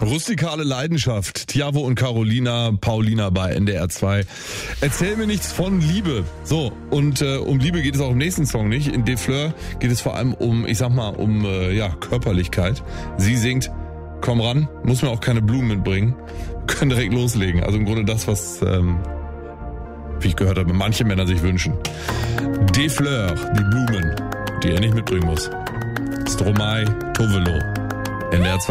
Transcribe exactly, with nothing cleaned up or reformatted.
Rustikale Leidenschaft. Tiavo und Carolina, Paulina bei N D R zwei. Erzähl mir nichts von Liebe. So, und äh, um Liebe geht es auch im nächsten Song nicht. In Des Fleurs geht es vor allem um, ich sag mal, um äh, ja Körperlichkeit. Sie singt, komm ran, muss mir auch keine Blumen mitbringen. Wir können direkt loslegen. Also im Grunde das, was, ähm, wie ich gehört habe, manche Männer sich wünschen. Des Fleurs, die Blumen, die er nicht mitbringen muss. Stromae, Tovelo. N D R zwei.